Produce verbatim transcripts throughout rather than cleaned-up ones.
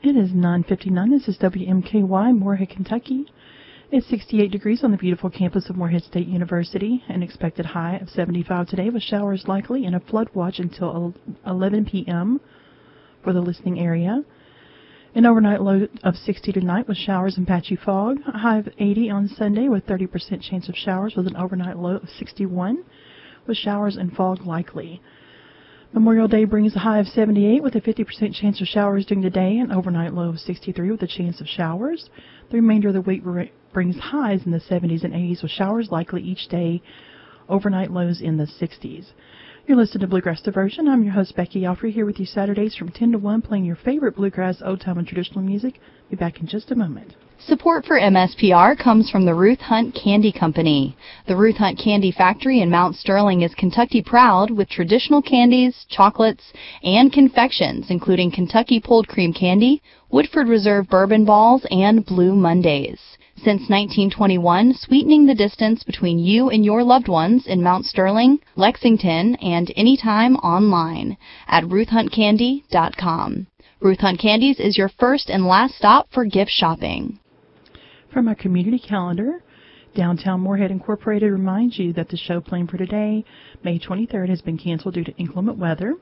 It is nine fifty-nine. This is W M K Y, Moorhead, Kentucky. It's sixty-eight degrees on the beautiful campus of Moorhead State University. An expected high of seventy-five today with showers likely and a flood watch until eleven p.m. for the listening area. An overnight low of sixty tonight with showers and patchy fog. A high of eighty on Sunday with thirty percent chance of showers with an overnight low of sixty-one with showers and fog likely. Memorial Day brings a high of seventy-eight with a fifty percent chance of showers during the day and overnight low of sixty-three with a chance of showers. The remainder of the week brings highs in the seventies and eighties with showers likely each day, overnight lows in the sixties. You're listening to Bluegrass Diversion. I'm your host, Becky Alfrey, here with you Saturdays from ten to one, playing your favorite bluegrass, old-time, and traditional music. Be back in just a moment. Support for M S P R comes from the Ruth Hunt Candy Company. The Ruth Hunt Candy Factory in Mount Sterling is Kentucky proud with traditional candies, chocolates, and confections, including Kentucky Pulled Cream Candy, Woodford Reserve Bourbon Balls, and Blue Mondays. Since nineteen twenty-one, sweetening the distance between you and your loved ones in Mount Sterling, Lexington, and anytime online at ruth hunt candy dot com. Ruth Hunt Candies is your first and last stop for gift shopping. From our community calendar, Downtown Moorhead Incorporated reminds you that the show planned for today, May twenty-third, has been canceled due to inclement weather.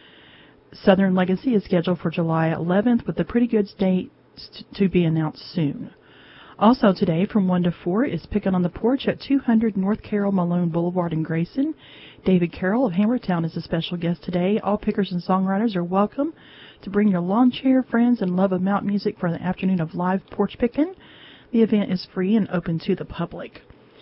Southern Legacy is scheduled for July eleventh, with the Pretty Goods date to be announced soon. Also today, from one to four, is Pickin' on the Porch at two hundred North Carroll Malone Boulevard in Grayson. David Carroll of Hammertown is a special guest today. All pickers and songwriters are welcome to bring your lawn chair, friends, and love of mountain music for the afternoon of live porch pickin'. The event is free and open to the public.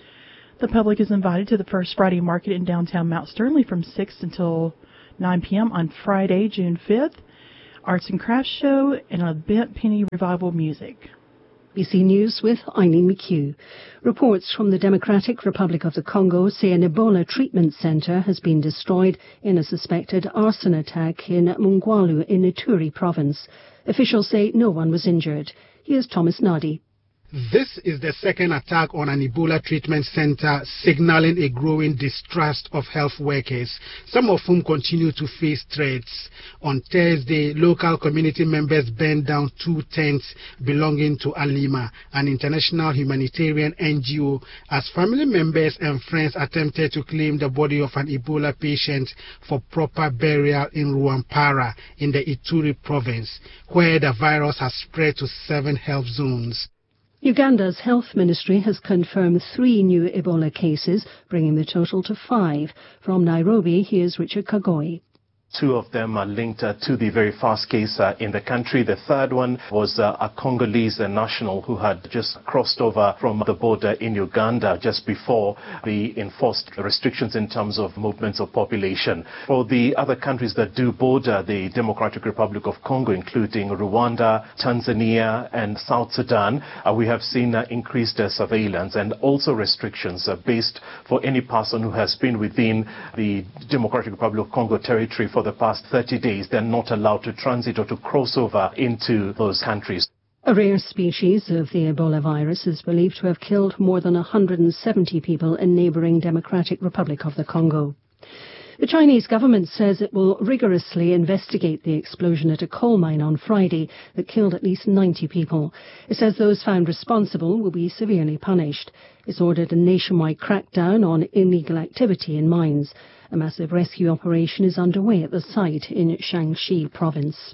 The public is invited to the First Friday Market in downtown Mount Sterling from six until nine p.m. on Friday, June fifth. Arts and Crafts Show and a Bent Penny Revival music. B C News with Eileen McHugh. Reports from the Democratic Republic of the Congo say an Ebola treatment center has been destroyed in a suspected arson attack in Mungwalu in Ituri province. Officials say no one was injured. Here's Thomas Nadi. This is the second attack on an Ebola treatment center, signaling a growing distrust of health workers, some of whom continue to face threats. On Thursday, local community members burned down two tents belonging to Alima, an international humanitarian N G O, as family members and friends attempted to claim the body of an Ebola patient for proper burial in Ruampara in the Ituri province, where the virus has spread to seven health zones. Uganda's health ministry has confirmed three new Ebola cases, bringing the total to five. From Nairobi, here's Richard Kagoi. Two of them are linked uh, to the very first case uh, in the country. The third one was uh, a Congolese uh, national who had just crossed over from the border in Uganda just before the enforced restrictions in terms of movements of population. For the other countries that do border the Democratic Republic of Congo, including Rwanda, Tanzania, and South Sudan, uh, we have seen uh, increased uh, surveillance and also restrictions uh, based for any person who has been within the Democratic Republic of Congo territory for the past thirty days. They're not allowed to transit or to cross over into those countries. A rare species of the Ebola virus is believed to have killed more than one hundred seventy people in neighboring Democratic Republic of the Congo. The Chinese government says it will rigorously investigate the explosion at a coal mine on Friday that killed at least ninety people. It says those found responsible will be severely punished. It's ordered a nationwide crackdown on illegal activity in mines. A massive rescue operation is underway at the site in Shaanxi province.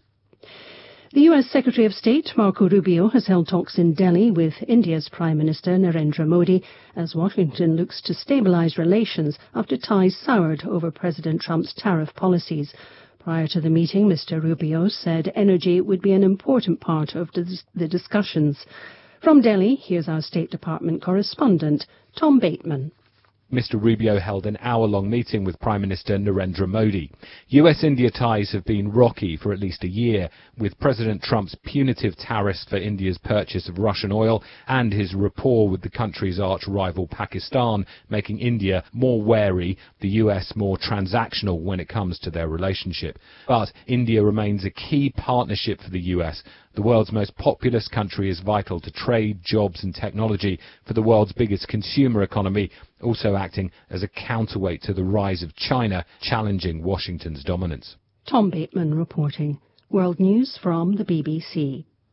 The U S Secretary of State, Marco Rubio, has held talks in Delhi with India's Prime Minister Narendra Modi as Washington looks to stabilize relations after ties soured over President Trump's tariff policies. Prior to the meeting, Mister Rubio said energy would be an important part of the discussions. From Delhi, here's our State Department correspondent, Tom Bateman. Mister Rubio held an hour-long meeting with Prime Minister Narendra Modi. U S-India ties have been rocky for at least a year, with President Trump's punitive tariffs for India's purchase of Russian oil and his rapport with the country's arch-rival Pakistan making India more wary, the U S more transactional when it comes to their relationship. But India remains a key partnership for the U S. The world's most populous country is vital to trade, jobs and technology for the world's biggest consumer economy, also acting as a counterweight to the rise of China, challenging Washington's dominance. Tom Bateman reporting. World News from the B B C.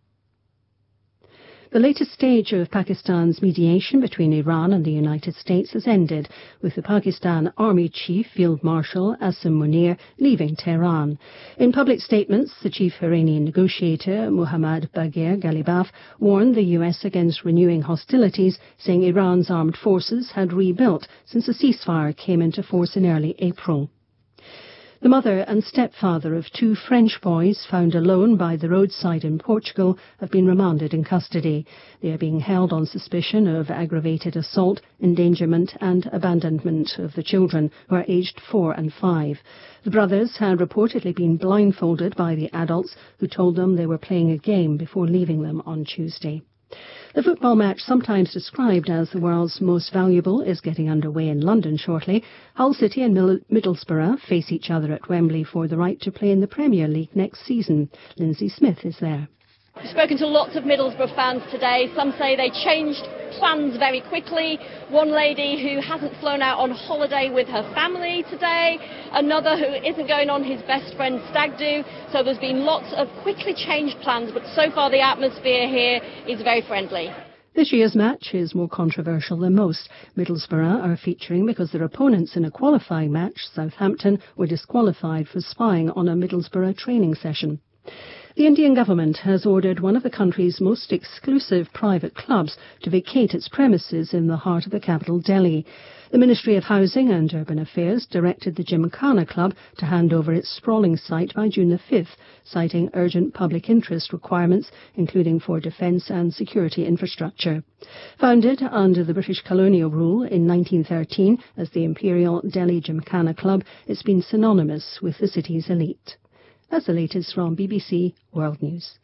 The latest stage of Pakistan's mediation between Iran and the United States has ended, with the Pakistan Army Chief Field Marshal Asim Munir leaving Tehran. In public statements, the chief Iranian negotiator Muhammad Bagher Ghalibaf warned the U S against renewing hostilities, saying Iran's armed forces had rebuilt since the ceasefire came into force in early April. The mother and stepfather of two French boys found alone by the roadside in Portugal have been remanded in custody. They are being held on suspicion of aggravated assault, endangerment and abandonment of the children, who are aged four and five. The brothers had reportedly been blindfolded by the adults, who told them they were playing a game before leaving them on Tuesday. The football match, sometimes described as the world's most valuable, is getting underway in London shortly. Hull City and Middlesbrough face each other at Wembley for the right to play in the Premier League next season. Lindsay Smith is there. I've spoken to lots of Middlesbrough fans today. Some say they changed plans very quickly. One lady who hasn't flown out on holiday with her family today. Another who isn't going on his best friend's stag do. So there's been lots of quickly changed plans, but so far the atmosphere here is very friendly. This year's match is more controversial than most. Middlesbrough are featuring because their opponents in a qualifying match, Southampton, were disqualified for spying on a Middlesbrough training session. The Indian government has ordered one of the country's most exclusive private clubs to vacate its premises in the heart of the capital, Delhi. The Ministry of Housing and Urban Affairs directed the Gymkhana Club to hand over its sprawling site by June the fifth, citing urgent public interest requirements, including for defence and security infrastructure. Founded under the British colonial rule in nineteen thirteen as the Imperial Delhi Gymkhana Club, it's been synonymous with the city's elite. That's the latest from B B C World News.